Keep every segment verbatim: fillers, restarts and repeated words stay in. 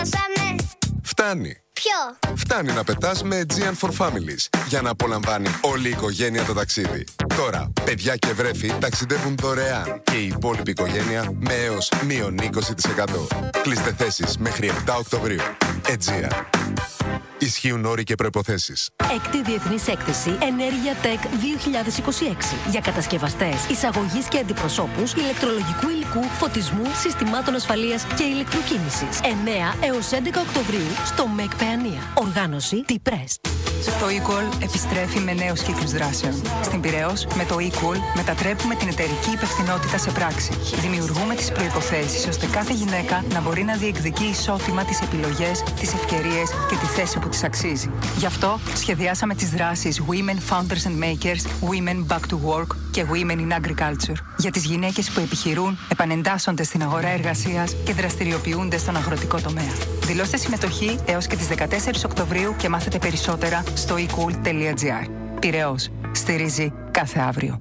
τελειώσαμε. Φτάνει. Ποιο? Φτάνει να πετάς με Aegean for Families για να απολαμβάνει όλη η οικογένεια το ταξίδι. Τώρα, παιδιά και βρέφη ταξιδεύουν δωρεάν και η υπόλοιπη οικογένεια με έως μείον είκοσι τοις εκατό. Κλείστε θέσεις μέχρι επτά Οκτωβρίου. Aegean. Ισχύουν όροι και προϋποθέσεις. Έκτη Διεθνής Έκθεση Ενέργεια Tech δύο χιλιάδες είκοσι έξι για κατασκευαστές, εισαγωγής και αντιπροσώπους ηλεκτρολογικού υλικού, φωτισμού, συστημάτων ασφαλείας και ηλεκτροκίνησης. εννέα έως έντεκα Οκτωβρίου στο ΜΕΚ Παιανία. Οργάνωση T-Press. Το eCall επιστρέφει με νέους κύκλους δράσεων. Στην Πειραιώς, με το eCall μετατρέπουμε την εταιρική υπευθυνότητα σε πράξη. Δημιουργούμε τις προϋποθέσεις ώστε κάθε γυναίκα να μπορεί να διεκδικεί ισότιμα τις επιλογές, τις ευκαιρίες και τη θέση που της αξίζει. Γι' αυτό σχεδιάσαμε τις δράσεις Women Founders and Makers, Women Back to Work και Women in Agriculture. Για τις γυναίκες που επιχειρούν, επανεντάσσονται στην αγορά εργασίας και δραστηριοποιούνται στον αγροτικό τομέα. Δηλώστε συμμετοχή έως και τις δεκατέσσερις Οκτωβρίου και μάθετε περισσότερα στο ecool τελεία gr. Πειραιώς. Στηρίζει κάθε αύριο.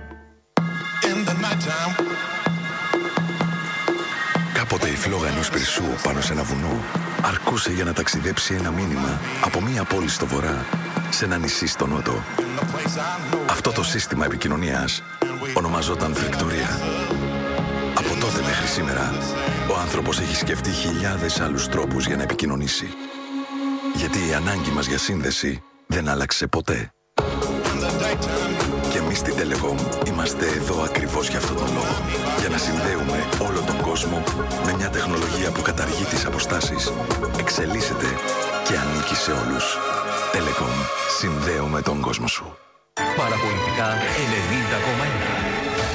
Κάποτε η φλόγα ενός πυρσού πάνω σε ένα βουνό αρκούσε για να ταξιδέψει ένα μήνυμα από μία πόλη στο βορρά σε ένα νησί στο νότο. Αυτό το σύστημα επικοινωνίας ονομαζόταν φρικτορία. Από τότε μέχρι σήμερα, ο άνθρωπος έχει σκεφτεί χιλιάδες άλλους τρόπους για να επικοινωνήσει. Γιατί η ανάγκη μας για σύνδεση δεν άλλαξε ποτέ. Και εμείς στην Telecom είμαστε εδώ ακριβώς για αυτόν τον λόγο. Για να συνδέουμε όλο τον κόσμο με μια τεχνολογία που καταργεί τις αποστάσεις, εξελίσσεται και ανήκει σε όλους. Telecom. Συνδέουμε τον κόσμο σου. Παραπολιτικά ενενήντα κόμμα ένα.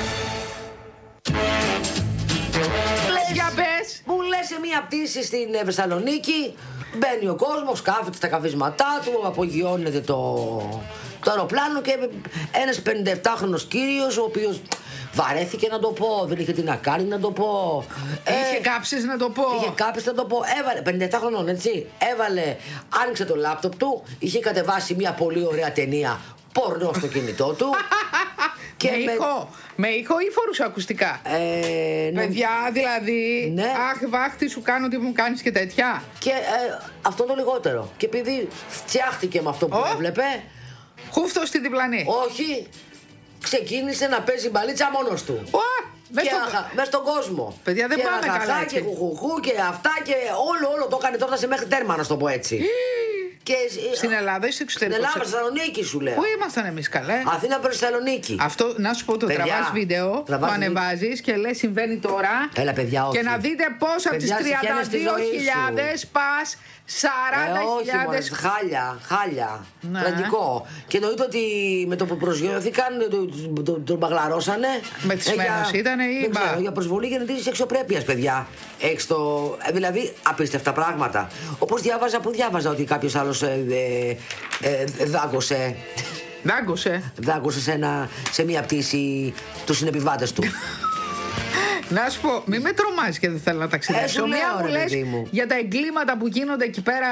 Για πες! Μου λες σε μία πτήση στην Θεσσαλονίκη, μπαίνει ο κόσμος, κάθεται στα καφίσματά του, απογειώνεται το, το αεροπλάνο και ένας πενηνταεπτάχρονος κύριος, ο οποίος βαρέθηκε να το πω, δεν είχε τι να κάνει να το πω. Είχε ε, κάψεις να το πω. Είχε κάψεις να το πω. Έβαλε, πενηντεπτά χρονών, έτσι. Έβαλε, άνοιξε το λάπτοπ του, είχε κατεβάσει μια πολύ ωραία ταινία πορνό στο κινητό του. Και με, με... ήχο, με ήχο ή φορούσε ακουστικά. Ε, Παιδιά, δηλαδή, ναι. Αχ, βάχτη σου κάνω τι μου κάνεις και τέτοια. Και ε, αυτό το λιγότερο. Και επειδή φτιάχτηκε με αυτό που oh. έβλεπε. Χούφτο στη διπλανή. Όχι. Ξεκίνησε να παίζει μπαλίτσα μόνος του. Oh. Μέσα στο... αχα... στον κόσμο. Παιδιά, δεν και πάμε καλά έτσι. Και χουχουχού και αυτά και όλο όλο το έκανε τώρα σε μέχρι τέρμα, να το πω έτσι. Και... Στην Ελλάδα ή στο εξωτερικό? Στην Ελλάδα, στη Θεσσαλονίκη σου λέω. Πού ήμασταν εμείς καλέ? Αθήνα προς Θεσσαλονίκη. Αυτό να σου πω, το τραβάς βίντεο, το ανεβάζεις και λες συμβαίνει τώρα. Έλα παιδιά, όχι. Και να δείτε πώς από τις τριάντα δύο χιλιάδες πας σαράντα χιλιάδες. Ε, όχι, χάλια, χάλια. Ναι. Τραγικό. Και εννοείται ότι με το που προσγειώθηκαν τον το, το μπαγλαρώσανε. Μεθυσμένος ήταν ή μπα. Για προσβολή γενετήσης αξιοπρέπειας, παιδιά. Έχεις το... Δηλαδή, απίστευτα πράγματα. Όπως διάβαζα, που διάβαζα ότι κάποιος άλλος ε, ε, ε, δάγκωσε. Δάγκωσε. Δάγκωσε σε, ένα, σε μία πτήση τους συνεπιβάτες του. Να σου πω, μη με τρομάζεις και δεν θέλω να ταξιδέψω. Ε, Μία μου λες μου. για τα εγκλήματα που γίνονται εκεί πέρα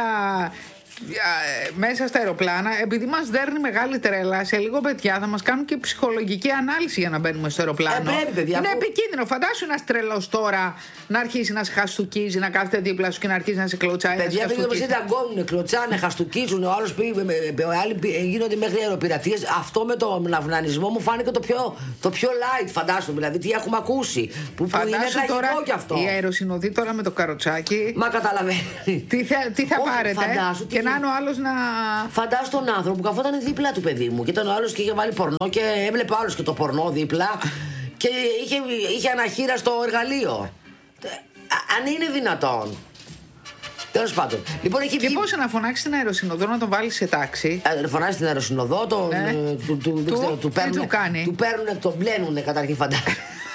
μέσα στα αεροπλάνα, επειδή μας δέρνει μεγάλη τρέλα, σε λίγο παιδιά θα μας κάνουν και ψυχολογική ανάλυση για να μπαίνουμε στο αεροπλάνο. Ε, πρέπει, παιδιά, είναι που... επικίνδυνο. Φαντάσου ένας τρελός τώρα να αρχίσει να σε χαστουκίζει, να κάθεται δίπλα σου και να αρχίσει να σε κλωτσάει. Παιδιά, παιδιά μας είτε αγκώνουν, κλωτσάνε, χαστουκίζουν. Ο άλλος πει, άλλοι γίνονται μέχρι αεροπειρατείες. Αυτό με τον αυνανισμό μου φάνηκε το πιο, το πιο light, φαντάσου. Δηλαδή, τι έχουμε ακούσει. Που, που είναι τραγικό κι αυτό. Η αεροσυνοδή τώρα με το καροτσάκι. Μα καταλαβαίνει. Τι θα, τι θα Όχι, πάρετε. Φαντάσου, και να είναι ο άλλος να. Φαντάσου τον άνθρωπο που καθόταν δίπλα του, παιδί μου. Και ήταν ο άλλος και είχε βάλει πορνό και έβλεπε ο άλλος και το πορνό δίπλα. Και είχε, είχε αναχείρα στο εργαλείο. Αν είναι δυνατόν. Τέλος πάντων. Λοιπόν, έχει και βγει... πώς να φωνάξει την αεροσυνοδό να τον βάλει σε τάξη. Να φωνάξει την αεροσυνοδό, τον, ναι. του, του, του, του, του παίρνουν. Του κάνει. Του παίρνουν, τον μπλένουνε καταρχήν, φαντάζομαι.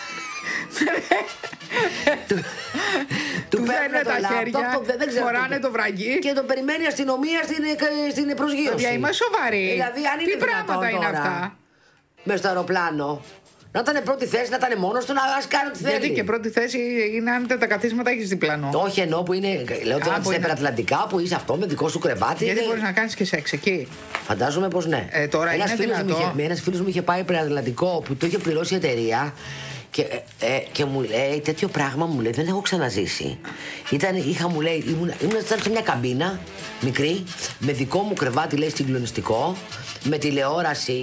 Του παίρνουν τα χέρια, φοράνε το βραγί και τον περιμένει η αστυνομία στην, στην προσγείωση. Παιδιά, είμαι σοβαρή. Δηλαδή, αν τι πράγματα είναι τώρα, αυτά. Μες στο αεροπλάνο. Να ήταν πρώτη θέση, να ήταν μόνος του, να κάνει ό,τι θέλει. Γιατί και πρώτη θέση είναι αν τα καθίσματα έχεις διπλανό. Όχι, εννοώ που είναι. Λέω τώρα στα υπερατλαντικά που είσαι αυτό με δικό σου κρεβάτι. Γιατί είναι... μπορείς να κάνεις και σεξ εκεί. Φαντάζομαι πως ναι. Ε, τώρα ένας φίλος δυνατό. Ένας φίλος μου είχε πάει υπερατλαντικό που το είχε πληρώσει η εταιρεία. Και, ε, και μου λέει τέτοιο πράγμα, μου λέει, δεν έχω ξαναζήσει. Ήταν, είχα, μου λέει, ήμουν, ήμουν σε μια καμπίνα μικρή, με δικό μου κρεβάτι, λέει, συγκλονιστικό, με τηλεόραση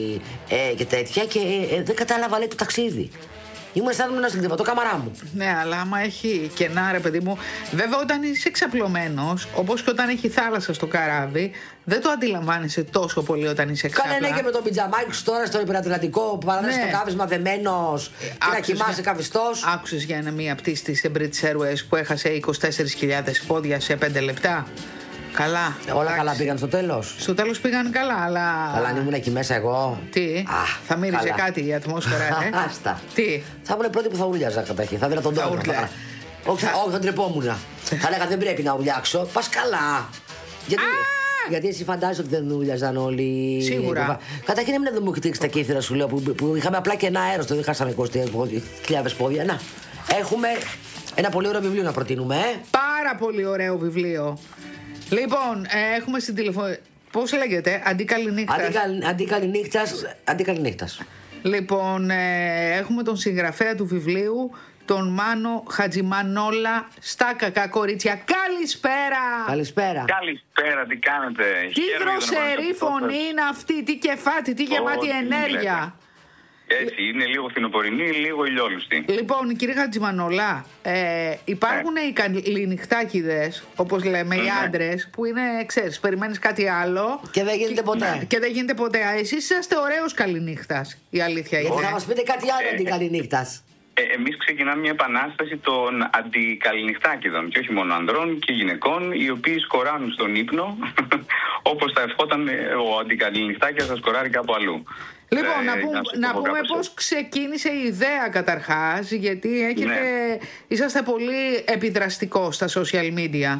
ε, και τέτοια, και ε, δεν κατάλαβα, λέει, το ταξίδι. Ήμουν αισθάνομαι να συγκρίνω το καμαρά μου. Ναι, αλλά άμα έχει κενά, ρε παιδί μου. Βέβαια, όταν είσαι εξαπλωμένος, όπως και όταν έχει θάλασσα στο καράβι, δεν το αντιλαμβάνεσαι τόσο πολύ όταν είσαι ξάπλα. Καλά, ναι, και με τον πιτζαμάκι σου τώρα στο υπερατλαντικό που παραδέχεσαι ναι. στο κάβισμα δεμένος και να κοιμάσαι καβιστός. Άκουσες για ένα μία πτήση της British Airways που έχασε είκοσι τέσσερις χιλιάδες πόδια σε πέντε λεπτά. Καλά. Όλα εντάξει. Καλά πήγαν στο τέλος. Στο τέλος πήγαν καλά, αλλά. Αλλά αν ήμουν εκεί μέσα εγώ. Τι. Α, θα μύριζε καλά. Κάτι η ατμόσφαιρα, ε. Άστα. Τι. Θα ήμουν πρώτη που θα ουρλιάζα καταρχήν. Θα δίνα τον τόνο. Όχι, θα ντρεπόμουν. Θα λέγα δεν πρέπει να ουρλιάξω. Πας καλά. Γιατί. Γιατί εσύ φαντάζεσαι ότι δεν ουρλιάζαν όλοι. Σίγουρα. Καταρχήν έμεινε δεν μου χτύξει τα κύθρα σου λέω που, που είχαμε απλά κενά αέρος. Το δεν χάσαμε είκοσι χιλιάδες πόδια. Να. Έχουμε ένα πολύ ωραίο βιβλίο να προτείνουμε. Ε. Πάρα πολύ ωραίο βιβλίο. Λοιπόν, ε, έχουμε στην τηλεφωνία. Πώς λέγεται, Αντί Καληνύχτας. Αντί Καληνύχτας. Αντί Καληνύχτας. Λοιπόν, ε, έχουμε τον συγγραφέα του βιβλίου, τον Μάνο Χατζημανόλα, στα κακά κορίτσια. Καλησπέρα! Καλησπέρα. Καλησπέρα, τι κάνετε? Τι δροσερή φωνή είναι αυτή, τι κεφάτη, τι γεμάτη oh, ενέργεια. Έτσι, είναι λίγο φθινοπορεινή, λίγο ηλιόλουστη. Λοιπόν, κύριε Χατζημανόλα, ε, υπάρχουν ναι. οι καληνυχτάκηδες, όπως λέμε, ναι. οι άντρες, που είναι, ξέρεις, περιμένεις κάτι άλλο. Και δεν γίνεται ποτέ. Ναι. Και δεν γίνεται ποτέ. Εσείς είσαστε ωραίος καληνύχτας, η αλήθεια είναι. Γιατί θα μας πείτε κάτι άλλο αντί καληνύχτας. Ε, εμείς ξεκινάμε μια επανάσταση των αντικαληνυχτάκηδων, και όχι μόνο ανδρών και γυναικών, οι οποίοι σκοράρουν στον ύπνο, όπως θα ευχόταν ο αντικαληνυχτάκιας να σκοράρει κάπου αλλού. Λοιπόν, ε, να, που, να, να πούμε πώς ξεκίνησε η ιδέα καταρχάς, γιατί έχετε, ναι. είσαστε πολύ επιδραστικός στα social media.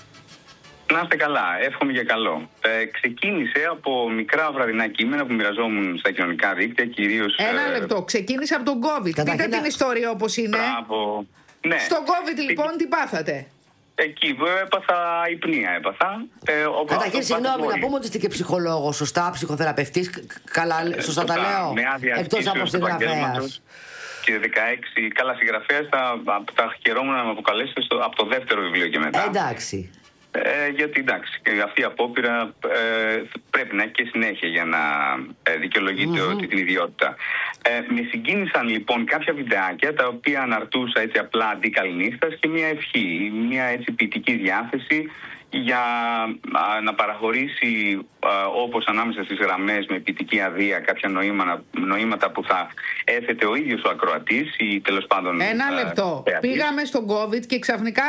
Να είστε καλά, εύχομαι για καλό. Ε, ξεκίνησε από μικρά βραδινά κείμενα που μοιραζόμουν στα κοινωνικά δίκτυα, κυρίως... Ένα λεπτό, ξεκίνησε από τον COVID. Πείτε την ιστορία όπως είναι. Μπράβο. Ναι. Στον COVID λοιπόν τι πάθατε? Εκεί έπαθα υπνία, έπαθα. Ε, Καταρχήν, συγγνώμη, να πούμε ότι είστε και ψυχολόγος, σωστά, ψυχοθεραπευτής. Καλά, σωστά, σωστά τα λέω. Εκτός από συγγραφέας. Και δεκαέξι, καλά συγγραφέας, θα, θα χαιρόμουν να με αποκαλέσετε στο, από το δεύτερο βιβλίο και μετά. Ε, εντάξει. Ε, γιατί εντάξει, αυτή η απόπειρα ε, πρέπει να έχει και συνέχεια για να ε, δικαιολογείται mm-hmm. την ιδιότητα. Ε, με συγκίνησαν λοιπόν κάποια βιντεάκια τα οποία αναρτούσα έτσι απλά αντί καληνύχτας και μια ευχή, μια έτσι ποιητική διάθεση για α, να παραχωρήσει α, όπως ανάμεσα στις γραμμές με ποιητική αδεία κάποια νοήματα, νοήματα που θα έθετε ο ίδιος ο ακροατής ή τέλος πάντων... Ένα λεπτό. Α, πήγαμε στον COVID και ξαφνικά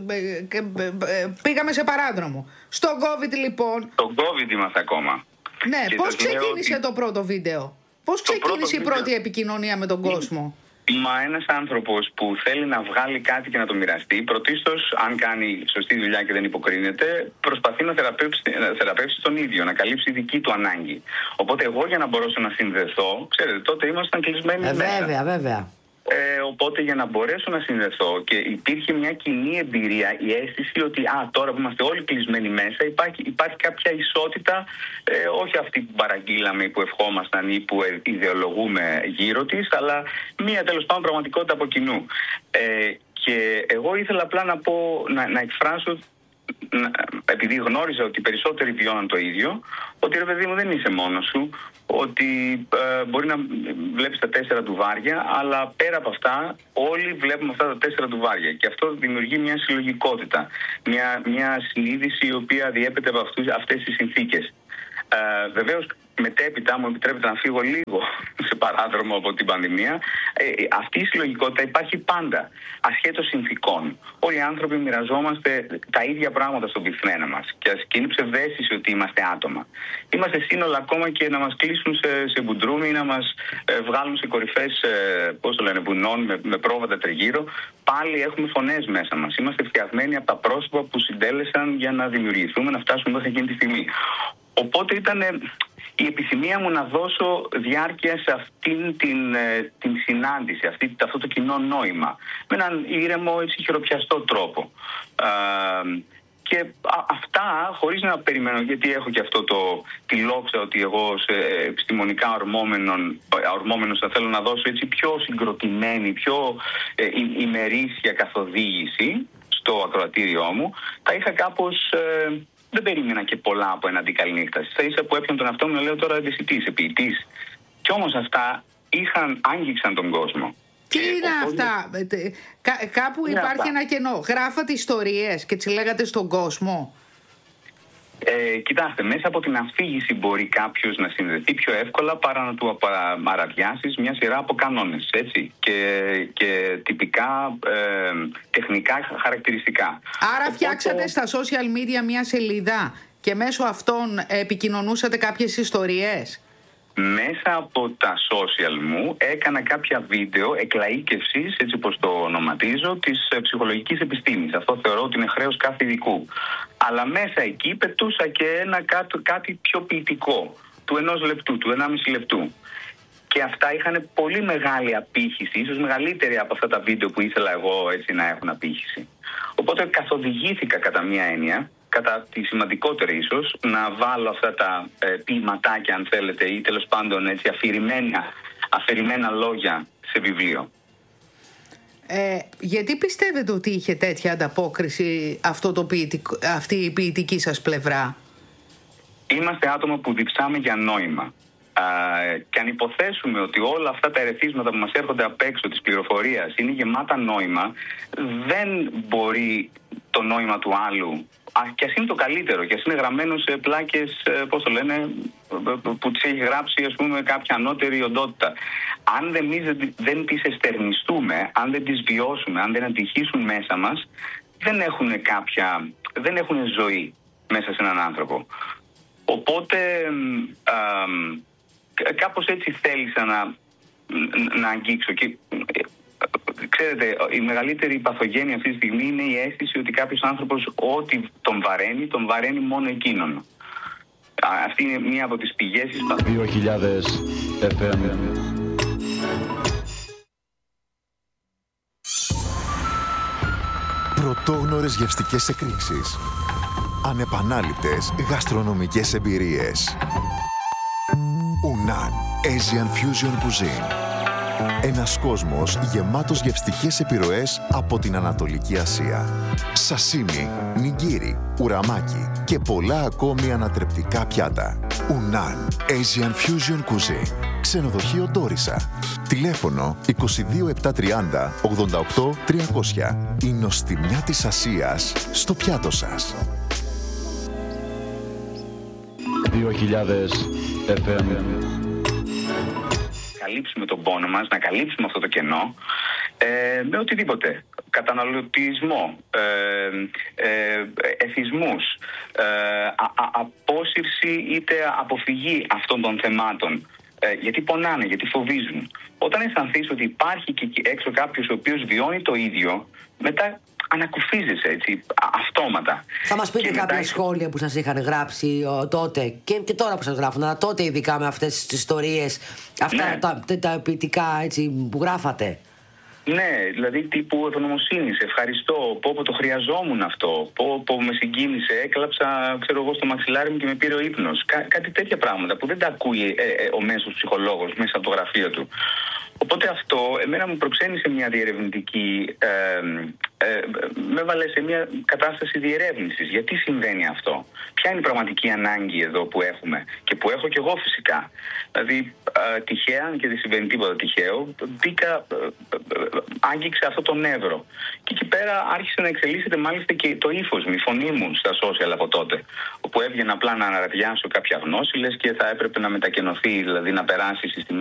πήγαμε σε παράδρομο. Στον COVID λοιπόν... Στον COVID είμαστε ακόμα. Ναι, και πώς το ξεκίνησε ότι... το πρώτο βίντεο? Πώς το ξεκίνησε η πρώτο πρώτη βίντεο... επικοινωνία με τον κόσμο? Μα ένας άνθρωπος που θέλει να βγάλει κάτι και να το μοιραστεί, πρωτίστως, αν κάνει σωστή δουλειά και δεν υποκρίνεται, προσπαθεί να θεραπεύσει, να θεραπεύσει τον ίδιο, να καλύψει δική του ανάγκη. Οπότε εγώ για να μπορέσω να συνδεθώ, ξέρετε, τότε ήμασταν κλεισμένοι ε, μέσα. Βέβαια, βέβαια. Ε, οπότε για να μπορέσω να συνδεθώ και υπήρχε μια κοινή εμπειρία, η αίσθηση ότι α, τώρα που είμαστε όλοι κλεισμένοι μέσα υπάρχει, υπάρχει κάποια ισότητα, ε, όχι αυτή που παραγγείλαμε ή που ευχόμασταν ή που ιδεολογούμε γύρω της, αλλά μια τέλος πάντων πραγματικότητα από κοινού. Ε, και εγώ ήθελα απλά να πω, να, να εκφράσω, να, επειδή γνώριζα ότι περισσότεροι βιώναν το ίδιο, ότι ρε παιδί μου δεν είσαι μόνος σου, ότι ε, μπορεί να βλέπεις τα τέσσερα τουβάρια, αλλά πέρα από αυτά όλοι βλέπουμε αυτά τα τέσσερα τουβάρια και αυτό δημιουργεί μια συλλογικότητα, μια, μια συνείδηση η οποία διέπεται από αυτούς, αυτές τις συνθήκες. Ε, βεβαίως μετέπειτα, μου επιτρέπετε να φύγω λίγο σε παράδρομο από την πανδημία, ε, αυτή η συλλογικότητα υπάρχει πάντα, ασχέτως συνθήκων. Όλοι οι άνθρωποι μοιραζόμαστε τα ίδια πράγματα στον πυθμένα μας και ας και είναι ψευδαίσθηση ότι είμαστε άτομα. Είμαστε σύνολα ακόμα και να μας κλείσουν σε, σε μπουντρούμι ή να μας ε, βγάλουν σε κορυφές ε, πώς το λένε, βουνών με, με πρόβατα τριγύρω. Πάλι έχουμε φωνές μέσα μας. Είμαστε φτιαγμένοι από τα πρόσωπα που συντέλεσαν για να δημιουργηθούμε, να φτάσουμε μέχρι εκείνη τη στιγμή. Οπότε ήταν η επιθυμία μου να δώσω διάρκεια σε αυτήν την, την συνάντηση, αυτή, αυτό το κοινό νόημα, με έναν ήρεμο, έτσι, χειροπιαστό τρόπο. Ε, και α, αυτά χωρίς να περιμένω, γιατί έχω και αυτό το, τη λόξα ότι εγώ σε επιστημονικά ορμόμενος θα θέλω να δώσω έτσι πιο συγκροτημένη, πιο ε, ημερήσια καθοδήγηση στο ακροατήριό μου, τα είχα κάπως... Ε, δεν περίμενα και πολλά από ένα αντικαλνύχτα. Στα ίσα που έπιαν τον εαυτό μου να λέω τώρα εσύ τι είσαι, ποιητής. Κι όμως αυτά είχαν, άγγιξαν τον κόσμο. Τι είναι οπότε... αυτά, Κά, κάπου είναι υπάρχει αυτά. Ένα κενό. Γράφατε ιστορίες και τις λέγατε στον κόσμο. Ε, κοιτάξτε, μέσα από την αφήγηση μπορεί κάποιος να συνδεθεί πιο εύκολα παρά να του αραδιάσεις μια σειρά από κανόνες, έτσι, και, και τυπικά ε, τεχνικά χαρακτηριστικά. Άρα οπότε... φτιάξατε στα social media μια σελίδα και μέσω αυτών επικοινωνούσατε κάποιες ιστορίες. Μέσα από τα social μου έκανα κάποια βίντεο εκλαΐκευσης, έτσι όπως το ονοματίζω, της ψυχολογικής επιστήμης. Αυτό θεωρώ ότι είναι χρέος κάθε ειδικού. Αλλά μέσα εκεί πετούσα και ένα κάτι, κάτι πιο ποιητικό, του ενός λεπτού, του ενάμιση λεπτού. Και αυτά είχαν πολύ μεγάλη απήχηση, ίσως μεγαλύτερη από αυτά τα βίντεο που ήθελα εγώ έτσι να έχουν απήχηση. Οπότε καθοδηγήθηκα κατά μία έννοια, κατά τη σημαντικότερη ίσως, να βάλω αυτά τα ε, ποιηματάκια αν θέλετε ή τέλος πάντων έτσι αφηρημένα, αφηρημένα λόγια σε βιβλίο. Ε, γιατί πιστεύετε ότι είχε τέτοια ανταπόκριση αυτό το ποιητικό, αυτή η ποιητική σας πλευρά? Είμαστε άτομα που διψάμε για νόημα. Α, και αν υποθέσουμε ότι όλα αυτά τα ερεθίσματα που μας έρχονται απ' έξω της πληροφορίας είναι γεμάτα νόημα, δεν μπορεί το νόημα του άλλου, α, και ας είναι το καλύτερο, και ας είναι γραμμένο σε πλάκες, πώς το λένε, που τις έχει γράψει ας πούμε κάποια ανώτερη οντότητα. Αν εμείς δεν, δεν τις εστερνιστούμε, αν δεν τις βιώσουμε, αν δεν αντυχήσουν μέσα μας, δεν έχουν κάποια, δεν έχουν ζωή μέσα σε έναν άνθρωπο. Οπότε α, κάπως έτσι θέλησα να, να αγγίξω. Και ξέρετε, η μεγαλύτερη παθογένεια αυτή τη στιγμή είναι η αίσθηση ότι κάποιος άνθρωπος ό,τι τον βαραίνει, τον βαραίνει μόνο εκείνον. Αυτή είναι μία από τις πηγές της παθογένειας. δύο χιλιάδες εφ εμ. Πρωτόγνωρες γευστικές εκρήξεις. Ανεπανάληπτες γαστρονομικές εμπειρίες. Unan Asian Fusion Cuisine. Ένας κόσμος γεμάτος γευστικές επιρροές από την Ανατολική Ασία. Σασίμι, νιγκίρι, ουραμάκι και πολλά ακόμη ανατρεπτικά πιάτα. Unan Asian Fusion Cuisine. Ξενοδοχείο Ντόρισα. Τηλέφωνο είκοσι δύο επτακόσια τριάντα ογδόντα οκτώ τριακόσια. Η νοστιμιά της Ασίας στο πιάτο σας. δύο χιλιάδες εφ εμ. Να καλύψουμε τον πόνο μας, να καλύψουμε αυτό το κενό ε, με οτιδήποτε. Καταναλωτισμό, ε, ε, εθισμούς, ε, α, α, απόσυρση είτε αποφυγή αυτών των θεμάτων. Ε, γιατί πονάνε, γιατί φοβίζουν. Όταν αισθανθείς ότι υπάρχει και έξω κάποιος ο οποίος βιώνει το ίδιο, μετά ανακουφίζεσαι έτσι, αυτόματα. Θα μας πείτε και κάποια μετά... σχόλια που σας είχαν γράψει ο, τότε και, και τώρα που σας γράφουν, αλλά τότε ειδικά με αυτές τις ιστορίες, αυτά ναι. τα, τα, τα ποιητικά έτσι, που γράφατε. Ναι, δηλαδή τύπου ευγνωμοσύνη, ευχαριστώ, πω πω το χρειαζόμουν αυτό, πω πω με συγκίνησε, έκλαψα ξέρω εγώ στο μαξιλάρι μου και με πήρε ο ύπνος. Κά, κάτι τέτοια πράγματα που δεν τα ακούει ε, ε, ο μέσος ψυχολόγος μέσα από το γραφείο του. Οπότε αυτό εμένα μου προξένησε μια διερευνητική, ε, ε, με έβαλε σε μια κατάσταση διερεύνησης. Γιατί συμβαίνει αυτό, ποια είναι η πραγματική ανάγκη εδώ που έχουμε και που έχω κι εγώ φυσικά. Δηλαδή ε, τυχαία, και δεν συμβαίνει τίποτα τυχαίο, μπήκα, ε, ε, άγγιξε αυτό το νεύρο. Και εκεί πέρα άρχισε να εξελίσσεται μάλιστα και το ύφος μου, η φωνή μου στα social από τότε. Όπου έβγαινα απλά να αναραδιάσω κάποια γνώση, λες και θα έπρεπε να μετακενωθεί, δηλαδή να περάσει συστημικά.